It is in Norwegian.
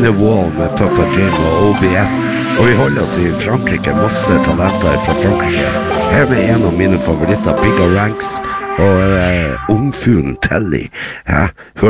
Carnival med Papa Jim og OBF. Og vi holder oss i Frankrike, masse talenter fra Frankrike. Her med en av mine favoritter, Bigga Ranks og ungfuglen Telly. Ja, hør